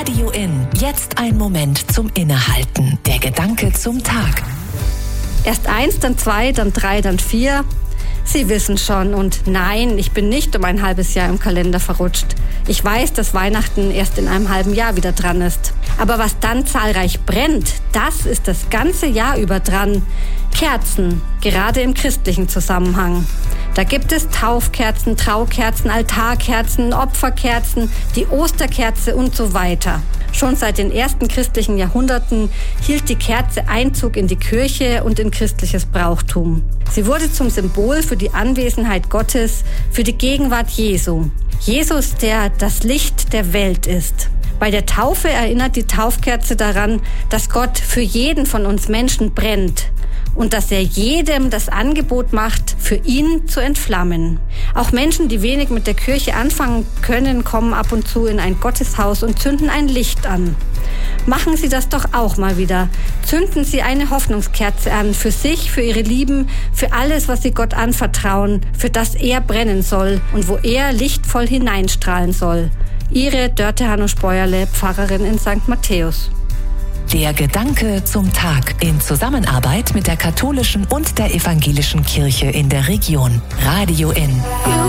Radio In. Jetzt ein Moment zum Innehalten. Der Gedanke zum Tag. Erst 1, dann 2, dann 3, dann 4. Sie wissen schon. Und nein, ich bin nicht um ein halbes Jahr im Kalender verrutscht. Ich weiß, dass Weihnachten erst in einem halben Jahr wieder dran ist. Aber was dann zahlreich brennt, das ist das ganze Jahr über dran. Kerzen, gerade im christlichen Zusammenhang. Da gibt es Taufkerzen, Traukerzen, Altarkerzen, Opferkerzen, die Osterkerze und so weiter. Schon seit den ersten christlichen Jahrhunderten hielt die Kerze Einzug in die Kirche und in christliches Brauchtum. Sie wurde zum Symbol für die Anwesenheit Gottes, für die Gegenwart Jesu. Jesus, der das Licht der Welt ist. Bei der Taufe erinnert die Taufkerze daran, dass Gott für jeden von uns Menschen brennt und dass er jedem das Angebot macht, für ihn zu entflammen. Auch Menschen, die wenig mit der Kirche anfangen können, kommen ab und zu in ein Gotteshaus und zünden ein Licht an. Machen Sie das doch auch mal wieder. Zünden Sie eine Hoffnungskerze an, für sich, für Ihre Lieben, für alles, was Sie Gott anvertrauen, für das er brennen soll und wo er lichtvoll hineinstrahlen soll. Ihre Dörte Hanno-Speuerle, Pfarrerin in St. Matthäus. Der Gedanke zum Tag in Zusammenarbeit mit der katholischen und der evangelischen Kirche in der Region. Radio In.